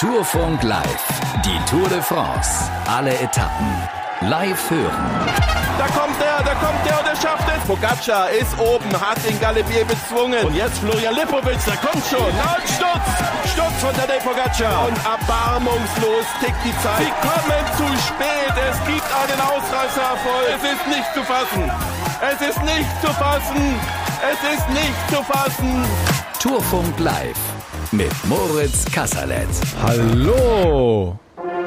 Tourfunk live. Die Tour de France. Alle Etappen. Live hören. Da kommt der und er schafft es. Pogačar ist oben, hat den Galibier bezwungen. Und jetzt Florian Lipovic, der kommt schon. Und Sturz von Tadej Pogačar. Und erbarmungslos tickt die Zeit. Sie kommen zu spät. Es gibt einen Ausreißererfolg. Es ist nicht zu fassen. Es ist nicht zu fassen. Es ist nicht zu fassen. Tourfunk live mit Moritz Kasserlet. Hallo!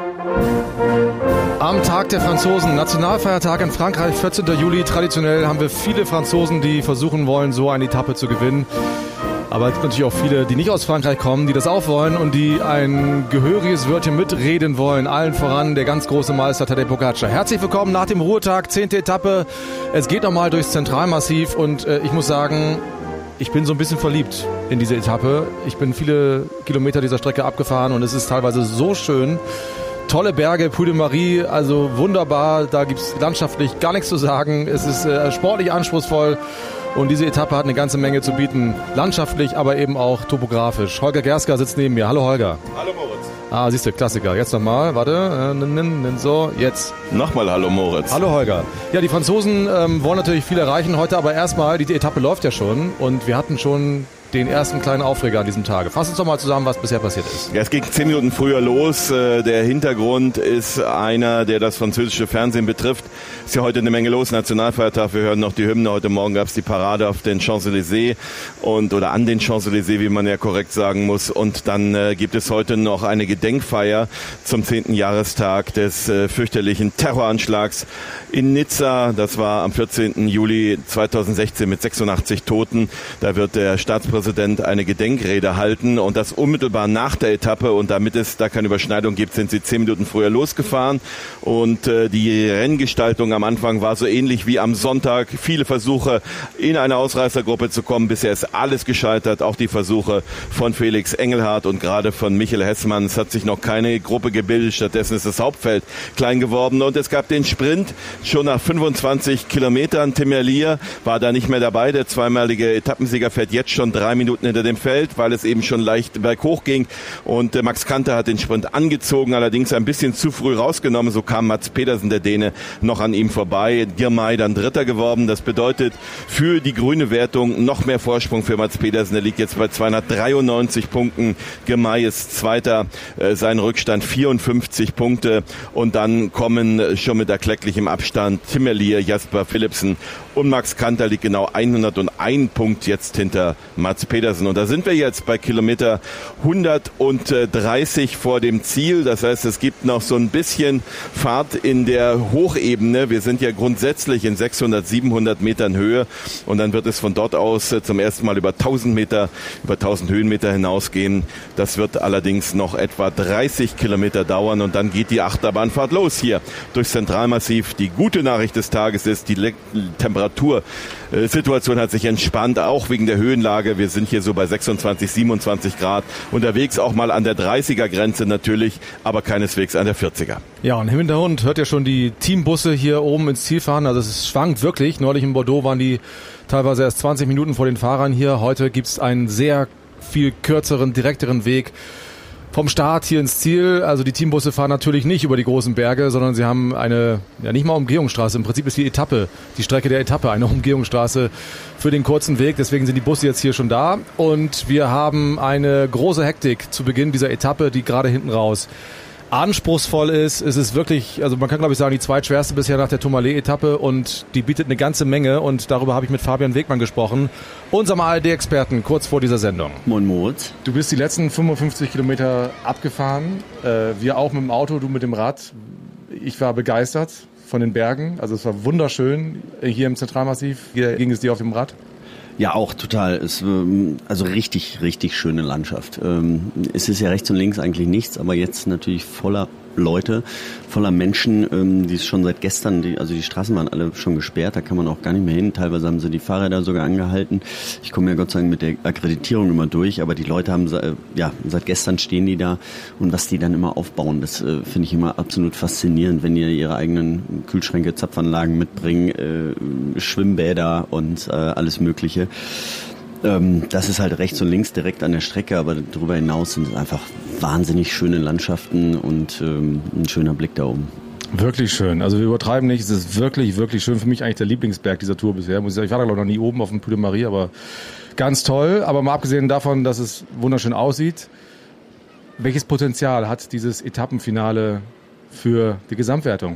Am Tag der Franzosen, Nationalfeiertag in Frankreich, 14. Juli. Traditionell haben wir viele Franzosen, die versuchen wollen, so eine Etappe zu gewinnen. Aber es gibt natürlich auch viele, die nicht aus Frankreich kommen, die das auch wollen und die ein gehöriges Wörtchen mitreden wollen. Allen voran der ganz große Meister Tadej Pogačar. Herzlich willkommen nach dem Ruhetag, 10. Etappe. Es geht nochmal durchs Zentralmassiv und ich muss sagen, ich bin so ein bisschen verliebt in diese Etappe. Ich bin viele Kilometer dieser Strecke abgefahren und es ist teilweise so schön. Tolle Berge, Puy de Marie, also wunderbar. Da gibt es landschaftlich gar nichts zu sagen. Es ist sportlich anspruchsvoll und diese Etappe hat eine ganze Menge zu bieten. Landschaftlich, aber eben auch topografisch. Holger Gerska sitzt neben mir. Hallo Holger. Hallo Moritz. Ah, siehst du, Klassiker. Jetzt nochmal, warte. So, jetzt. Nochmal hallo Moritz. Hallo Holger. Ja, die Franzosen wollen natürlich viel erreichen heute, aber erstmal, die Etappe läuft ja schon und wir hatten schon den ersten kleinen Aufreger an diesem Tage. Fass uns doch mal zusammen, was bisher passiert ist. Ja, es ging 10 Minuten früher los. Der Hintergrund ist einer, der das französische Fernsehen betrifft. Ist ja heute eine Menge los, Nationalfeiertag. Wir hören noch die Hymne. Heute Morgen gab es die Parade auf den Champs-Élysées oder an den Champs-Élysées, wie man ja korrekt sagen muss. Und dann gibt es heute noch eine Gedenkfeier zum 10. Jahrestag des fürchterlichen Terroranschlags in Nizza. Das war am 14. Juli 2016 mit 86 Toten. Da wird der Staatspräsident eine Gedenkrede halten und das unmittelbar nach der Etappe. Und damit es da keine Überschneidung gibt, sind sie 10 Minuten früher losgefahren. Und die Renngestaltung am Anfang war so ähnlich wie am Sonntag. Viele Versuche, in eine Ausreißergruppe zu kommen. Bisher ist alles gescheitert. Auch die Versuche von Felix Engelhardt und gerade von Michael Hessmann. Es hat sich noch keine Gruppe gebildet. Stattdessen ist das Hauptfeld klein geworden. Und es gab den Sprint schon nach 25 Kilometern. Tim Merlier war da nicht mehr dabei. Der zweimalige Etappensieger fährt jetzt schon 3 Minuten hinter dem Feld, weil es eben schon leicht berghoch ging. Und Max Kanter hat den Sprint angezogen, allerdings ein bisschen zu früh rausgenommen. So kam Mads Pedersen, der Däne, noch an ihm vorbei. Girmay dann Dritter geworden. Das bedeutet für die grüne Wertung noch mehr Vorsprung für Mads Pedersen. Der liegt jetzt bei 293 Punkten. Girmay ist Zweiter. Sein Rückstand 54 Punkte. Und dann kommen schon mit erklecklichem Abstand Tim Merlier, Jasper Philipsen und Max Kanter liegt genau 101 Punkt jetzt hinter Mads Pedersen. Und da sind wir jetzt bei Kilometer 130 vor dem Ziel. Das heißt, es gibt noch so ein bisschen Fahrt in der Hochebene. Wir sind ja grundsätzlich in 600, 700 Metern Höhe. Und dann wird es von dort aus zum ersten Mal über 1000 Meter, über 1000 Höhenmeter hinausgehen. Das wird allerdings noch etwa 30 Kilometer dauern. Und dann geht die Achterbahnfahrt los hier durchs Zentralmassiv. Die gute Nachricht des Tages ist, die Temperatursituation hat sich entspannt, auch wegen der Höhenlage. Wir sind hier so bei 26, 27 Grad unterwegs, auch mal an der 30er-Grenze natürlich, aber keineswegs an der 40er. Ja, und im Hintergrund hört ihr schon die Teambusse hier oben ins Ziel fahren. Also es schwankt wirklich. Neulich in Bordeaux waren die teilweise erst 20 Minuten vor den Fahrern hier. Heute gibt es einen sehr viel kürzeren, direkteren Weg vom Start hier ins Ziel. Also die Teambusse fahren natürlich nicht über die großen Berge, sondern sie haben eine, ja nicht mal Umgehungsstraße. Im Prinzip ist die Strecke der Etappe eine Umgehungsstraße für den kurzen Weg. Deswegen sind die Busse jetzt hier schon da. Und wir haben eine große Hektik zu Beginn dieser Etappe, die gerade hinten raus anspruchsvoll ist. Es ist wirklich, also man kann glaube ich sagen, die zweitschwerste bisher nach der Tourmalet-Etappe und die bietet eine ganze Menge und darüber habe ich mit Fabian Wegmann gesprochen, unserem ARD-Experten, kurz vor dieser Sendung. Moin Moritz. Du bist die letzten 55 Kilometer abgefahren, wir auch mit dem Auto, du mit dem Rad. Ich war begeistert von den Bergen, also es war wunderschön hier im Zentralmassiv. Wie ging es dir auf dem Rad? Ja, auch total. Also richtig, richtig schöne Landschaft. Es ist ja rechts und links eigentlich nichts, aber jetzt natürlich voller Leute, voller Menschen, die es schon seit gestern, die Straßen waren alle schon gesperrt, da kann man auch gar nicht mehr hin. Teilweise haben sie die Fahrräder sogar angehalten. Ich komme ja Gott sei Dank mit der Akkreditierung immer durch, aber die Leute haben, seit gestern stehen die da und was die dann immer aufbauen, das finde ich immer absolut faszinierend, wenn die ihre eigenen Kühlschränke, Zapfanlagen mitbringen, Schwimmbäder und alles Mögliche. Das ist halt rechts und links direkt an der Strecke, aber darüber hinaus sind es einfach wahnsinnig schöne Landschaften und ein schöner Blick da oben. Wirklich schön. Also wir übertreiben nicht. Es ist wirklich, wirklich schön. Für mich eigentlich der Lieblingsberg dieser Tour bisher. Muss ich sagen, ich war da glaube ich noch nie oben auf dem Puy de Marie, aber ganz toll. Aber mal abgesehen davon, dass es wunderschön aussieht, welches Potenzial hat dieses Etappenfinale für die Gesamtwertung?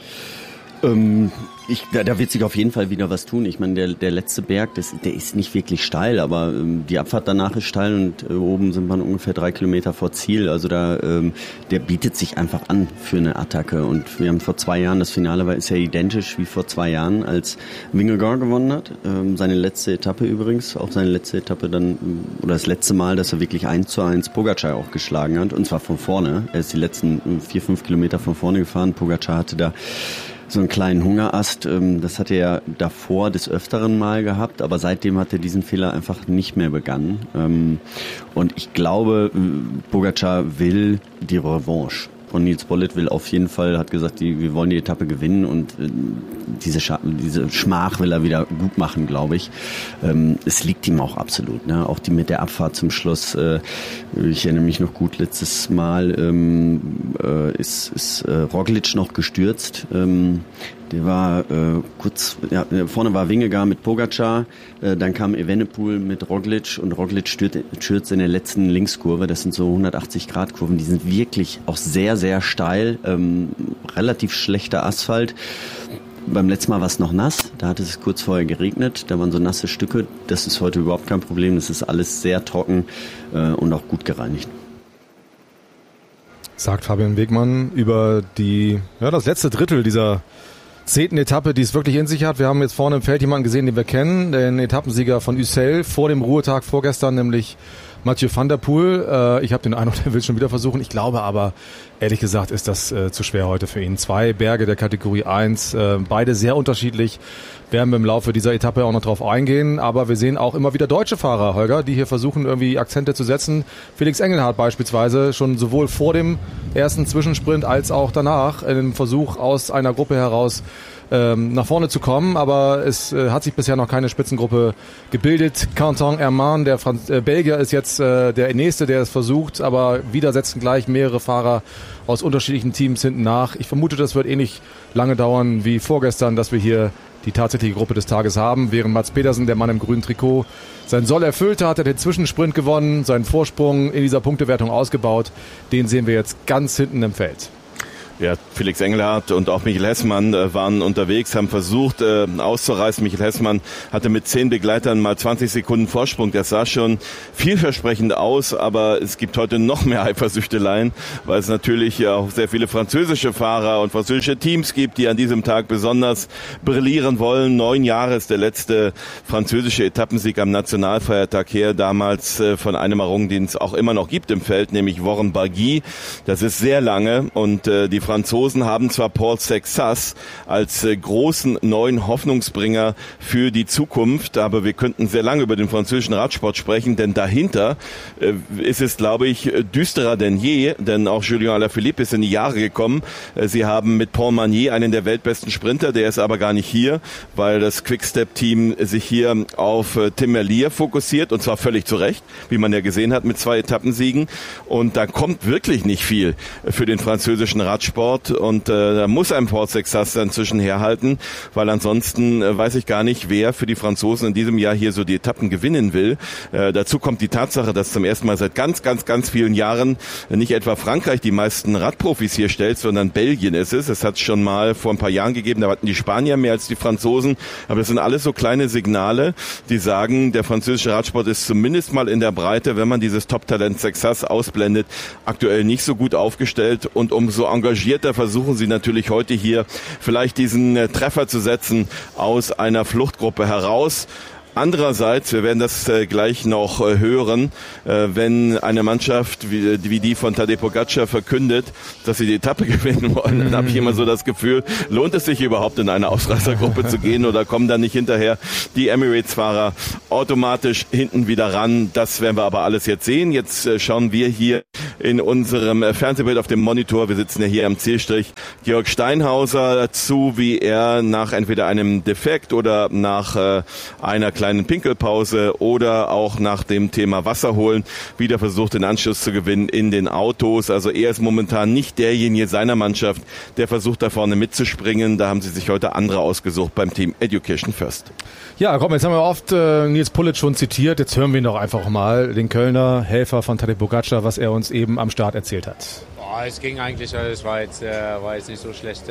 Da wird sich auf jeden Fall wieder was tun. Ich meine, der letzte Berg, der ist nicht wirklich steil, aber die Abfahrt danach ist steil und oben sind wir ungefähr 3 Kilometer vor Ziel. Also der bietet sich einfach an für eine Attacke. Und wir haben vor 2 Jahren, das Finale ist ja identisch wie vor 2 Jahren, als Vingegaard gewonnen hat. Seine letzte Etappe übrigens, auch seine letzte Etappe dann, oder das letzte Mal, dass er wirklich 1:1 Pogacar auch geschlagen hat. Und zwar von vorne. Er ist die letzten 4-5 Kilometer von vorne gefahren. Pogacar hatte da so einen kleinen Hungerast, das hat er ja davor des Öfteren mal gehabt, aber seitdem hat er diesen Fehler einfach nicht mehr begangen. Und ich glaube, Pogacar will die Revanche. Und Nils Politt will auf jeden Fall, hat gesagt, wir wollen die Etappe gewinnen und diese Schmach will er wieder gut machen, glaube ich. Es liegt ihm auch absolut, ne? Auch die mit der Abfahrt zum Schluss. Ich erinnere mich noch gut, letztes Mal ist Roglic noch gestürzt. Der war vorne war Vingegaard mit Pogacar, dann kam Evenepoel mit Roglic und Roglic stürzt in der letzten Linkskurve. Das sind so 180-Grad-Kurven, die sind wirklich auch sehr, sehr steil, relativ schlechter Asphalt. Beim letzten Mal war es noch nass, da hat es kurz vorher geregnet, da waren so nasse Stücke. Das ist heute überhaupt kein Problem, das ist alles sehr trocken und auch gut gereinigt. Sagt Fabian Wegmann über das letzte Drittel dieser 10. Etappe, die es wirklich in sich hat. Wir haben jetzt vorne im Feld jemanden gesehen, den wir kennen, den Etappensieger von Ucel vor dem Ruhetag vorgestern, nämlich Mathieu van der Poel. Ich habe den Eindruck, der will schon wieder versuchen. Ich glaube aber, ehrlich gesagt, ist das zu schwer heute für ihn. 2 Berge der Kategorie 1, beide sehr unterschiedlich. Werden wir im Laufe dieser Etappe auch noch drauf eingehen. Aber wir sehen auch immer wieder deutsche Fahrer, Holger, die hier versuchen, irgendwie Akzente zu setzen. Felix Engelhardt beispielsweise, schon sowohl vor dem ersten Zwischensprint als auch danach, in dem Versuch aus einer Gruppe heraus nach vorne zu kommen, aber es hat sich bisher noch keine Spitzengruppe gebildet. Quentin Herman, der Belgier, ist jetzt der Nächste, der es versucht, aber wieder setzen gleich mehrere Fahrer aus unterschiedlichen Teams hinten nach. Ich vermute, das wird ähnlich lange dauern wie vorgestern, dass wir hier die tatsächliche Gruppe des Tages haben, während Mads Pedersen, der Mann im grünen Trikot, sein Soll erfüllt hat, er den Zwischensprint gewonnen, seinen Vorsprung in dieser Punktewertung ausgebaut. Den sehen wir jetzt ganz hinten im Feld. Ja, Felix Engelhardt und auch Michael Hessmann waren unterwegs, haben versucht auszureißen. Michael Hessmann hatte mit 10 Begleitern mal 20 Sekunden Vorsprung. Das sah schon vielversprechend aus, aber es gibt heute noch mehr Eifersüchteleien, weil es natürlich auch sehr viele französische Fahrer und französische Teams gibt, die an diesem Tag besonders brillieren wollen. 9 Jahre ist der letzte französische Etappensieg am Nationalfeiertag her, damals von einem errungen, den es auch immer noch gibt im Feld, nämlich Warren Barguil. Das ist sehr lange und die Franzosen haben zwar Paul Sexas als großen neuen Hoffnungsbringer für die Zukunft, aber wir könnten sehr lange über den französischen Radsport sprechen, denn dahinter ist es, glaube ich, düsterer denn je, denn auch Julien Alaphilippe ist in die Jahre gekommen. Sie haben mit Paul Magnier einen der weltbesten Sprinter, der ist aber gar nicht hier, weil das Quickstep-Team sich hier auf Tim Merlier fokussiert und zwar völlig zu Recht, wie man ja gesehen hat mit 2 Etappensiegen und da kommt wirklich nicht viel für den französischen Radsport und da muss ein Paul Sexas inzwischen herhalten, weil ansonsten weiß ich gar nicht, wer für die Franzosen in diesem Jahr hier so die Etappen gewinnen will. Dazu kommt die Tatsache, dass zum ersten Mal seit ganz, ganz, ganz vielen Jahren nicht etwa Frankreich die meisten Radprofis hier stellt, sondern Belgien ist es. Es hat es schon mal vor ein paar Jahren gegeben, da hatten die Spanier mehr als die Franzosen, aber das sind alles so kleine Signale, die sagen, der französische Radsport ist zumindest mal in der Breite, wenn man dieses Top-Talent Sexas ausblendet, aktuell nicht so gut aufgestellt und umso engagierter versuchen sie natürlich heute hier vielleicht diesen Treffer zu setzen aus einer Fluchtgruppe heraus. Andererseits, wir werden das gleich noch hören, wenn eine Mannschaft wie die von Tadej Pogacar verkündet, dass sie die Etappe gewinnen wollen, dann habe ich immer so das Gefühl, lohnt es sich überhaupt in eine Ausreißergruppe zu gehen oder kommen dann nicht hinterher die Emirates-Fahrer automatisch hinten wieder ran. Das werden wir aber alles jetzt sehen. Jetzt schauen wir hier in unserem Fernsehbild auf dem Monitor, wir sitzen ja hier am Zielstrich, Georg Steinhauser zu, wie er nach entweder einem Defekt oder nach einer kleinen kleinen Pinkelpause oder auch nach dem Thema Wasser holen wieder versucht, den Anschluss zu gewinnen in den Autos. Also er ist momentan nicht derjenige seiner Mannschaft, der versucht, da vorne mitzuspringen. Da haben sie sich heute andere ausgesucht beim Team Education First. Ja, komm, jetzt haben wir oft Nils Pullic schon zitiert. Jetzt hören wir ihn doch einfach mal, den Kölner Helfer von Tadej Pogačar, was er uns eben am Start erzählt hat. Es ging eigentlich, es war jetzt nicht so schlecht.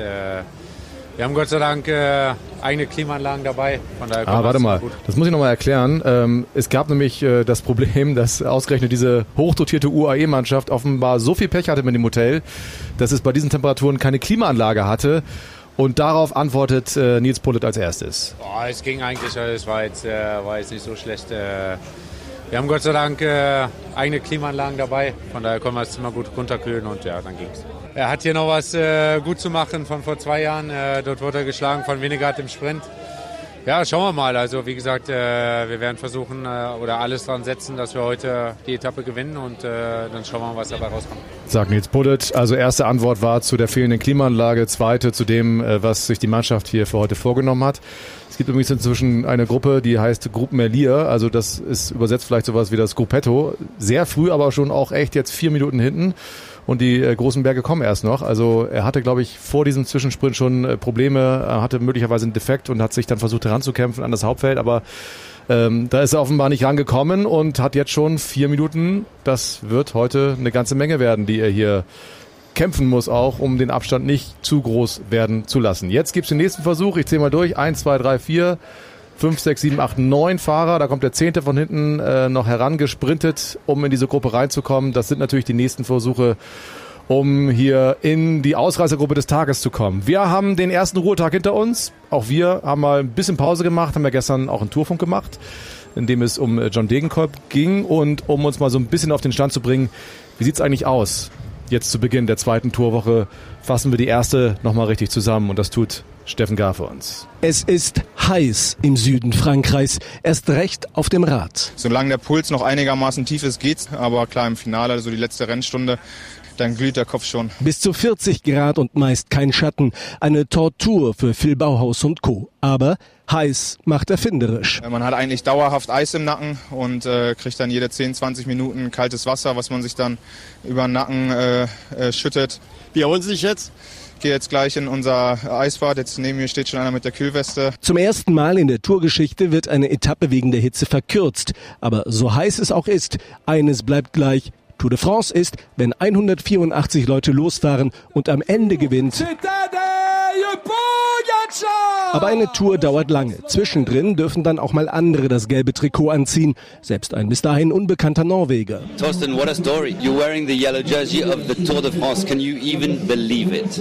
Wir haben Gott sei Dank eigene Klimaanlagen dabei. Von daher warte mal, gut. Das muss ich nochmal erklären. Es gab nämlich das Problem, dass ausgerechnet diese hochdotierte UAE-Mannschaft offenbar so viel Pech hatte mit dem Hotel, dass es bei diesen Temperaturen keine Klimaanlage hatte. Und darauf antwortet Nils Pullic als erstes. Es ging eigentlich, es war jetzt nicht so schlecht. Wir haben Gott sei Dank eigene Klimaanlagen dabei. Von daher können wir das Zimmer gut runterkühlen und ja, dann ging's. Er hat hier noch was gut zu machen von vor 2 Jahren. Dort wurde er geschlagen von Vingegaard im Sprint. Ja, schauen wir mal. Also wie gesagt, wir werden versuchen oder alles dran setzen, dass wir heute die Etappe gewinnen und dann schauen wir mal, was dabei rauskommt. Sagt Nils Pullic. Also erste Antwort war zu der fehlenden Klimaanlage, zweite zu dem, was sich die Mannschaft hier für heute vorgenommen hat. Es gibt übrigens inzwischen eine Gruppe, die heißt Groupe Merlier, also das ist übersetzt vielleicht sowas wie das Gruppetto. Sehr früh, aber schon auch echt jetzt 4 Minuten hinten. Und die großen Berge kommen erst noch. Also er hatte, glaube ich, vor diesem Zwischensprint schon Probleme, er hatte möglicherweise einen Defekt und hat sich dann versucht heranzukämpfen an das Hauptfeld. Aber da ist er offenbar nicht rangekommen und hat jetzt schon 4 Minuten. Das wird heute eine ganze Menge werden, die er hier kämpfen muss, auch um den Abstand nicht zu groß werden zu lassen. Jetzt gibt's den nächsten Versuch. Ich zähle mal durch. 1, 2, 3, 4... 5, 6, 7, 8, 9 Fahrer. Da kommt der 10. von hinten noch herangesprintet, um in diese Gruppe reinzukommen. Das sind natürlich die nächsten Versuche, um hier in die Ausreißergruppe des Tages zu kommen. Wir haben den ersten Ruhetag hinter uns. Auch wir haben mal ein bisschen Pause gemacht, haben ja gestern auch einen Tourfunk gemacht, in dem es um John Degenkolb ging. Und um uns mal so ein bisschen auf den Stand zu bringen, wie sieht's eigentlich aus? Jetzt zu Beginn der 2. Tourwoche fassen wir die erste nochmal richtig zusammen und das tut Steffen Gar für uns. Es ist heiß im Süden Frankreichs, erst recht auf dem Rad. Solange der Puls noch einigermaßen tief ist, geht's. Aber klar, im Finale, also die letzte Rennstunde, dann glüht der Kopf schon. Bis zu 40 Grad und meist kein Schatten. Eine Tortur für Phil Bauhaus und Co. Aber heiß macht erfinderisch. Man hat eigentlich dauerhaft Eis im Nacken und kriegt dann jede 10, 20 Minuten kaltes Wasser, was man sich dann über den Nacken schüttet. Wie erholen Sie sich jetzt? Ich gehe jetzt gleich in unser Eisbad. Jetzt neben mir steht schon einer mit der Kühlweste. Zum ersten Mal in der Tourgeschichte wird eine Etappe wegen der Hitze verkürzt. Aber so heiß es auch ist, eines bleibt gleich. Tour de France ist, wenn 184 Leute losfahren und am Ende gewinnt. Aber eine Tour dauert lange. Zwischendrin dürfen dann auch mal andere das gelbe Trikot anziehen. Selbst ein bis dahin unbekannter Norweger. Torsten, what a story. You're wearing the yellow jersey of the Tour de France. Can you even believe it?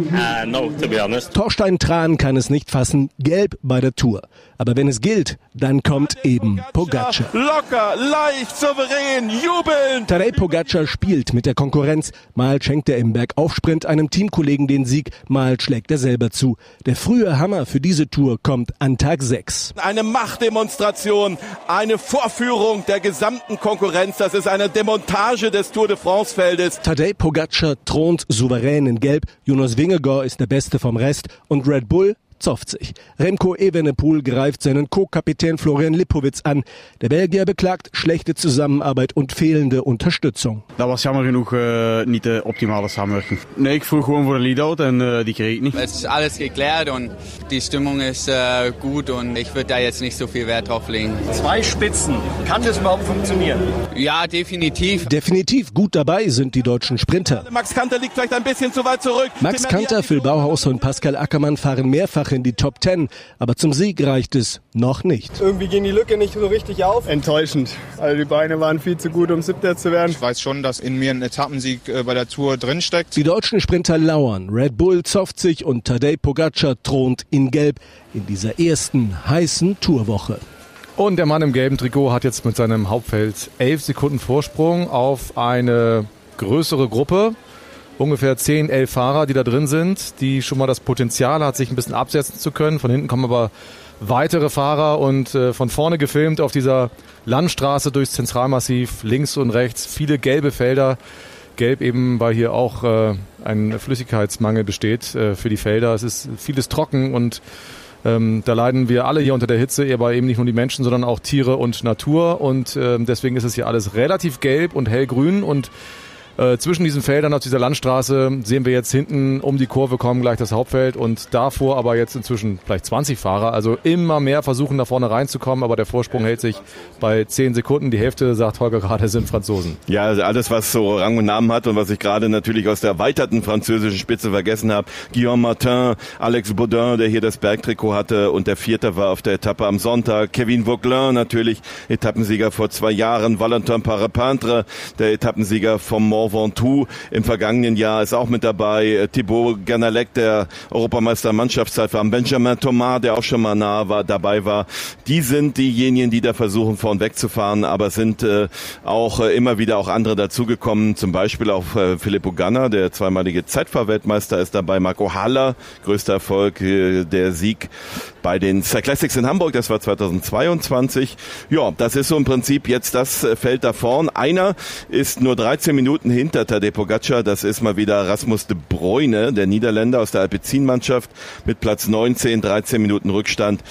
No, to be honest. Torstein Tran kann es nicht fassen. Gelb bei der Tour. Aber wenn es gilt, dann kommt eben Pogačar. Locker, leicht, souverän, jubeln! Tadej Pogačar spielt mit der Konkurrenz. Mal schenkt er im Bergaufsprint einem Teamkollegen den Sieg, mal schlägt er selber zu. Der frühe Hammer für diese Tour kommt an Tag 6. Eine Machtdemonstration, eine Vorführung der gesamten Konkurrenz. Das ist eine Demontage des Tour de France-Feldes. Tadej Pogačar thront souverän in Gelb. Jonas Vingegaard ist der Beste vom Rest und Red Bull zopft sich. Remco Evenepoel greift seinen Co-Kapitän Florian Lipowitz an. Der Belgier beklagt schlechte Zusammenarbeit und fehlende Unterstützung. Dat was jammer genoeg niet de optimale samenwerking. Nee, ik vroeg gewoon voor een lead-out en die kreeg ik niet. Es ist alles geklärt und die Stimmung ist gut und ich würde da jetzt nicht so viel Wert drauf legen. 2 Spitzen. Kann das überhaupt funktionieren? Ja, definitiv. Definitiv gut dabei sind die deutschen Sprinter. Max Kanter liegt vielleicht ein bisschen zu weit zurück. Max Kanter, Phil Bauhaus und Pascal Ackermann fahren mehrfach in die Top 10, aber zum Sieg reicht es noch nicht. Irgendwie ging die Lücke nicht so richtig auf. Enttäuschend. Also die Beine waren viel zu gut, um 7. zu werden. Ich weiß schon, dass in mir ein Etappensieg bei der Tour drinsteckt. Die deutschen Sprinter lauern. Red Bull zopft sich und Tadej Pogačar thront in Gelb in dieser ersten heißen Tourwoche. Und der Mann im gelben Trikot hat jetzt mit seinem Hauptfeld 11 Sekunden Vorsprung auf eine größere Gruppe. Ungefähr 10, 11 Fahrer, die da drin sind, die schon mal das Potenzial hat, sich ein bisschen absetzen zu können. Von hinten kommen aber weitere Fahrer und von vorne gefilmt auf dieser Landstraße durchs Zentralmassiv, links und rechts, viele gelbe Felder. Gelb eben, weil hier auch ein Flüssigkeitsmangel besteht für die Felder. Es ist vieles trocken und Da leiden wir alle hier unter der Hitze, aber eben nicht nur die Menschen, sondern auch Tiere und Natur. Und deswegen ist es hier alles relativ gelb und hellgrün. Und zwischen diesen Feldern auf dieser Landstraße sehen wir jetzt hinten um die Kurve kommen gleich das Hauptfeld und davor aber jetzt inzwischen vielleicht 20 Fahrer. Also immer mehr versuchen da vorne reinzukommen, aber der Vorsprung hält sich bei 10 Sekunden. Die Hälfte, sagt Holger gerade, sind Franzosen. Ja, also alles, was so Rang und Namen hat und was ich gerade natürlich aus der erweiterten französischen Spitze vergessen habe. Guillaume Martin, Alex Baudin, der hier das Bergtrikot hatte und der Vierte war auf der Etappe am Sonntag. Kevin Vauquelin natürlich, Etappensieger vor 2 Jahren. Valentin Parepintre, der Etappensieger vom Mont Ventoux im vergangenen Jahr, ist auch mit dabei. Thibaut Gernalec, der Europameister Mannschaftszeitfahrer. Benjamin Thomas, der auch schon mal dabei war. Die sind diejenigen, die da versuchen, vorn wegzufahren, aber sind auch immer wieder auch andere dazugekommen. Zum Beispiel auch Filippo Ganna, der zweimalige Zeitfahrweltmeister, ist dabei. Marco Haller, größter Erfolg, der Sieg bei den Cyclassics in Hamburg, das war 2022. Ja, das ist so im Prinzip jetzt das Feld da vorn. Einer ist nur 13 Minuten hinter Tadej Pogačar, das ist mal wieder Rasmus de Bruyne, der Niederländer aus der Alpecin-Mannschaft mit Platz 19, 13 Minuten Rückstand.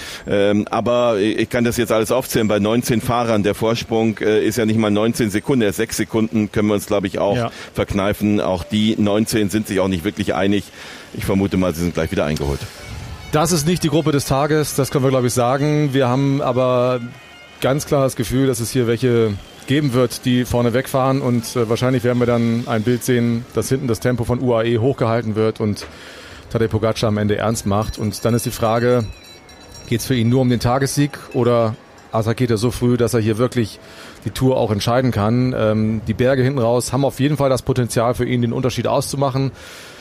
Aber ich kann das jetzt alles aufzählen, bei 19 Fahrern, der Vorsprung ist ja nicht mal 19 Sekunden, erst 6 Sekunden können wir uns, glaube ich, auch verkneifen. Auch die 19 sind sich auch nicht wirklich einig. Ich vermute mal, sie sind gleich wieder eingeholt. Das ist nicht die Gruppe des Tages, das können wir, glaube ich, sagen. Wir haben aber ganz klar das Gefühl, dass es hier welche geben wird, die vorne wegfahren und wahrscheinlich werden wir dann ein Bild sehen, dass hinten das Tempo von UAE hochgehalten wird und Tadej Pogačar am Ende ernst macht. Und dann ist die Frage, geht es für ihn nur um den Tagessieg oder attackiert er so früh, dass er hier wirklich die Tour auch entscheiden kann. Die Berge hinten raus haben auf jeden Fall das Potenzial für ihn, den Unterschied auszumachen.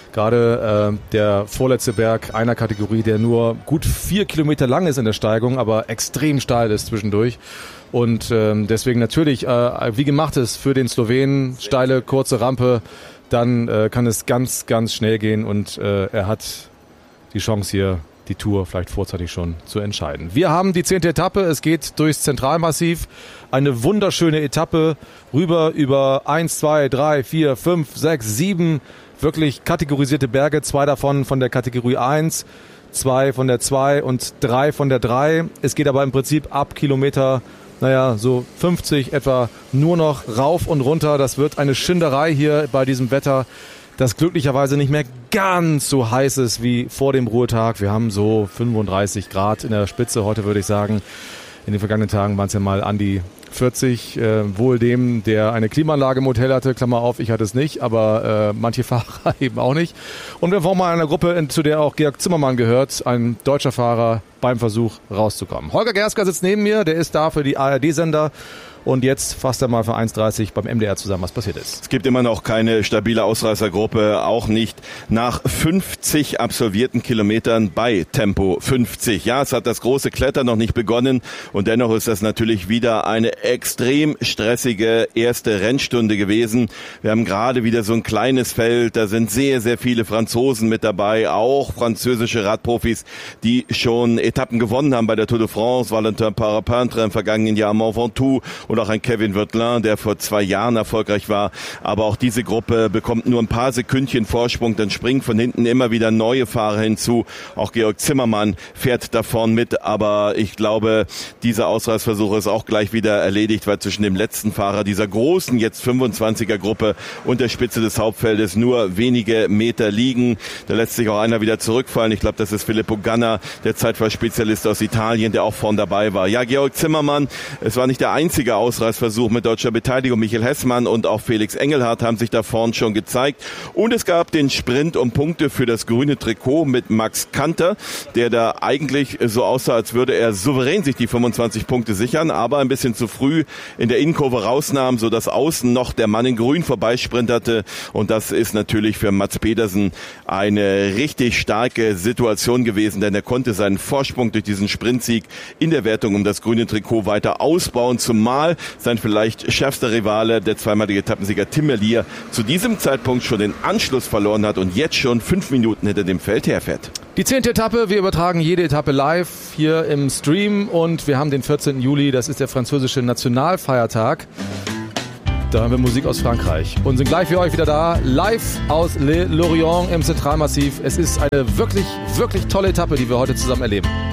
Gerade der vorletzte Berg einer Kategorie, der nur gut 4 Kilometer lang ist in der Steigung, aber extrem steil ist zwischendurch. Und deswegen natürlich, wie gemacht ist für den Slowenen, steile, kurze Rampe, dann kann es ganz, ganz schnell gehen und er hat die Chance hier, die Tour vielleicht vorzeitig schon zu entscheiden. Wir haben die 10. Etappe, es geht durchs Zentralmassiv, eine wunderschöne Etappe, rüber über 1, 2, 3, 4, 5, 6, 7 wirklich kategorisierte Berge, 2 davon von der Kategorie 1, 2 von der 2 und 3 von der 3. Es geht aber im Prinzip ab Kilometer, so 50 etwa nur noch rauf und runter. Das wird eine Schinderei hier bei diesem Wetter, das glücklicherweise nicht mehr ganz so heiß ist wie vor dem Ruhetag. Wir haben so 35 Grad in der Spitze heute, würde ich sagen. In den vergangenen Tagen waren es ja mal an die 40, wohl dem, der eine Klimaanlage im Hotel hatte, Klammer auf, ich hatte es nicht, aber manche Fahrer eben auch nicht. Und wir waren mal in einer Gruppe, zu der auch Georg Zimmermann gehört, ein deutscher Fahrer beim Versuch rauszukommen. Holger Gersker sitzt neben mir, der ist da für die ARD-Sender. Und jetzt fasst er mal für 1,30 beim MDR zusammen, was passiert ist. Es gibt immer noch keine stabile Ausreißergruppe, auch nicht nach 50 absolvierten Kilometern bei Tempo 50. Ja, es hat das große Klettern noch nicht begonnen und dennoch ist das natürlich wieder eine extrem stressige erste Rennstunde gewesen. Wir haben gerade wieder so ein kleines Feld, da sind sehr, sehr viele Franzosen mit dabei, auch französische Radprofis, die schon Etappen gewonnen haben bei der Tour de France, Valentin Parepintre im vergangenen Jahr Mont Ventoux und auch ein Kevin Vauquelin, der vor 2 Jahren erfolgreich war. Aber auch diese Gruppe bekommt nur ein paar Sekündchen Vorsprung, dann springen von hinten immer wieder neue Fahrer hinzu. Auch Georg Zimmermann fährt da vorn mit, aber ich glaube, dieser Ausreißversuch ist auch gleich wieder erledigt, weil zwischen dem letzten Fahrer dieser großen, jetzt 25er Gruppe und der Spitze des Hauptfeldes nur wenige Meter liegen. Da lässt sich auch einer wieder zurückfallen. Ich glaube, das ist Filippo Ganna, der Zeitfahren-Spezialist aus Italien, der auch vorn dabei war. Ja, Georg Zimmermann, es war nicht der einzige Ausreißversuch mit deutscher Beteiligung. Michael Hessmann und auch Felix Engelhardt haben sich da vorn schon gezeigt. Und es gab den Sprint um Punkte für das grüne Trikot mit Max Kanter, der da eigentlich so aussah, als würde er souverän sich die 25 Punkte sichern, aber ein bisschen zu früh in der Innenkurve rausnahm, sodass außen noch der Mann in Grün vorbeisprinterte. Und das ist natürlich für Mats Pedersen eine richtig starke Situation gewesen, denn er konnte seinen Vorsprung durch diesen Sprintsieg in der Wertung um das grüne Trikot weiter ausbauen, zumal sein vielleicht schärfster Rivale, der zweimalige Etappensieger Tim Merlier, zu diesem Zeitpunkt schon den Anschluss verloren hat und jetzt schon 5 Minuten hinter dem Feld herfährt. Die 10. Etappe, wir übertragen jede Etappe live hier im Stream und wir haben den 14. Juli, das ist der französische Nationalfeiertag. Da haben wir Musik aus Frankreich und sind gleich für euch wieder da, live aus Le Lorient im Zentralmassiv. Es ist eine wirklich, wirklich tolle Etappe, die wir heute zusammen erleben.